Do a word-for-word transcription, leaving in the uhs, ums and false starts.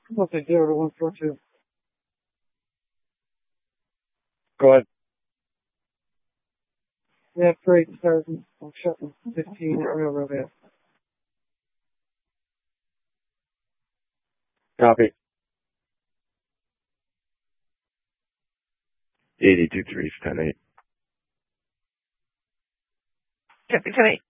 Let's say zero to one four two. Go ahead. Yeah, freight starting on Shetland fifteen Railroad Ave. Copy. eighty-two three, ten eight. Copy, ten eight.